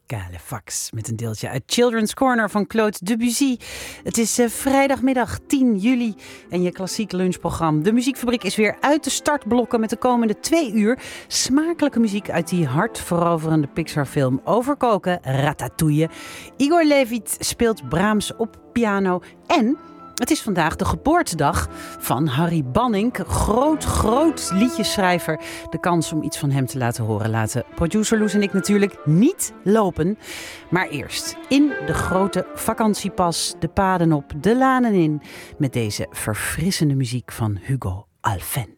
Calefax met een deeltje uit Children's Corner van Claude Debussy. Het is vrijdagmiddag 10 juli en je klassiek lunchprogramma De Muziekfabriek is weer uit de startblokken met de komende 2 uur. Smakelijke muziek uit die hartveroverende Pixar-film over koken, Ratatouille. Igor Levit speelt Brahms op piano en het is vandaag de geboortedag van Harry Banning. Groot liedjeschrijver. De kans om iets van hem te laten horen laten producer Loes en ik natuurlijk niet lopen. Maar eerst in de grote vakantiepas, de paden op, de lanen in. Met deze verfrissende muziek van Hugo Alphen.